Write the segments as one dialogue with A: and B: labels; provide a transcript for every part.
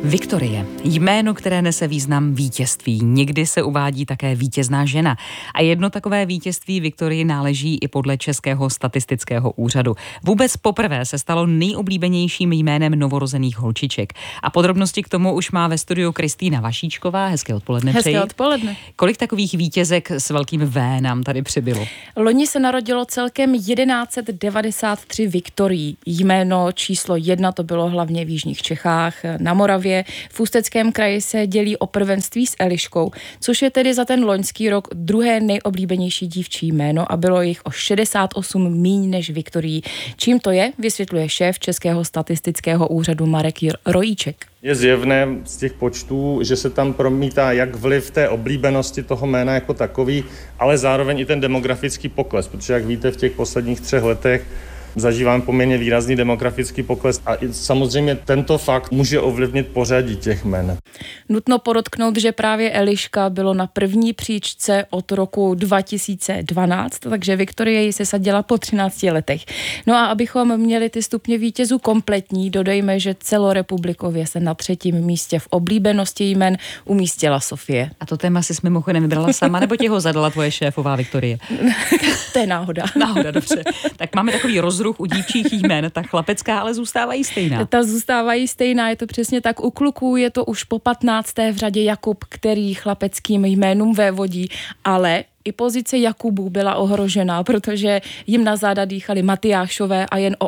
A: Viktorie. Jméno, které nese význam vítězství. Někdy se uvádí také vítězná žena. A jedno takové vítězství Viktorii náleží i podle Českého statistického úřadu. Vůbec poprvé se stalo nejoblíbenějším jménem novorozených holčiček. A podrobnosti k tomu už má ve studiu Kristýna Vašíčková. Hezké odpoledne přeji.
B: Hezké odpoledne.
A: Kolik takových vítězek s velkým V nám tady přibylo?
B: Loni se narodilo celkem 1193 Viktorií. Jméno číslo 1 to bylo hlavně v jižních Čechách, na Moravě. V Ústeckém kraji se dělí o prvenství s Eliškou, což je tedy za ten loňský rok druhé nejoblíbenější dívčí jméno a bylo jich o 68 míň než Viktorií. Čím to je, vysvětluje šéf Českého statistického úřadu Marek Rojíček.
C: Je zjevné z těch počtů, že se tam promítá jak vliv té oblíbenosti toho jména jako takový, ale zároveň i ten demografický pokles, protože jak víte, v těch posledních 3 letech zažíváme poměrně výrazný demografický pokles a samozřejmě tento fakt může ovlivnit pořadí těch jmen.
B: Nutno podotknout, že právě Eliška bylo na první příčce od roku 2012, takže Viktorie ji sesadila po 13 letech. No a abychom měli ty stupně vítězů kompletní, dodejme, že celorepublikově se na 3. místě v oblíbenosti jmen umístila Sofie.
A: A to téma si mimochodem vybrala sama, nebo ti ho zadala tvoje šéfová Viktorie?
B: To je náhoda.
A: Náhoda, dobře. Tak máme takový rozruch u dívčích jmen, ta chlapecká ale zůstávají stejná.
B: Ta zůstávají stejná, je to přesně tak. U kluků je to už po 15. v řadě Jakub, který chlapeckým jménům vévodí, ale i pozice Jakubů byla ohrožená, protože jim na záda dýchali Matyášové a jen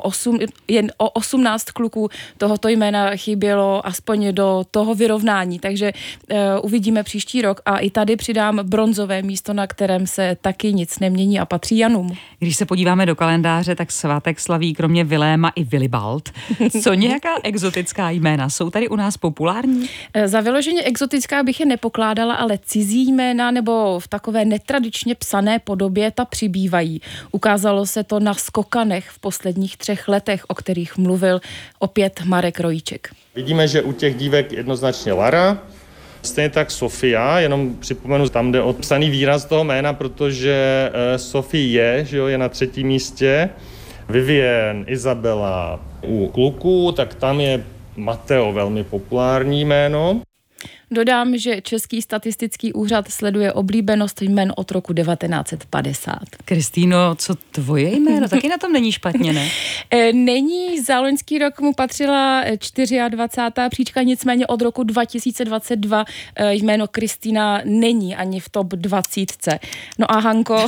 B: o 18 kluků tohoto jména chybělo aspoň do toho vyrovnání, takže uvidíme příští rok a i tady přidám bronzové místo, na kterém se taky nic nemění a patří Janům.
A: Když se podíváme do kalendáře, tak svátek slaví kromě Viléma i Vilibald. Co nějaká exotická jména? Jsou tady u nás populární?
B: Za vyloženě exotická bych je nepokládala, ale cizí jména nebo v takové netradiční psané podobě ta přibývají. Ukázalo se to na skokanech v posledních 3 letech, o kterých mluvil opět Marek Rojíček.
C: Vidíme, že u těch dívek jednoznačně Lara, stejně tak Sofia, jenom připomenu, tam jde o psaný výraz toho jména, protože Sofie je na 3. místě, Vivien, Izabela u kluků, tak tam je Mateo velmi populární jméno.
B: Dodám, že Český statistický úřad sleduje oblíbenost jmen od roku 1950.
A: Kristýno, co tvoje jméno? Taky na tom není špatně, ne?
B: Není, za loňský rok mu patřila 24. příčka, nicméně od roku 2022 jméno Kristýna není ani v top 20. No a Hanko,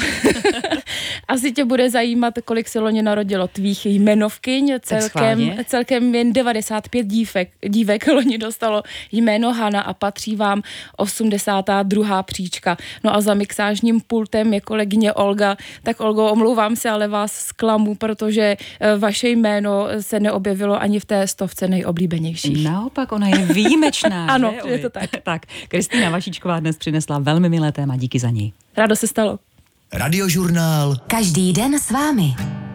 B: asi tě bude zajímat, kolik se loni narodilo tvých jmenovkyň. Celkem jen 95 dívek loni dostalo jméno Hana a patří vám 82. příčka. No a za mixážním pultem je kolegyně Olga. Tak Olgo, omlouvám se, ale vás zklamu, protože vaše jméno se neobjevilo ani v té 100 nejoblíbenějších.
A: Naopak, ona je výjimečná.
B: Ano,
A: že?
B: je to tak.
A: Tak, Kristýna Vašíčková dnes přinesla velmi milé téma, díky za něj.
B: Rádo se stalo.
D: Radiožurnál.
E: Každý den s vámi.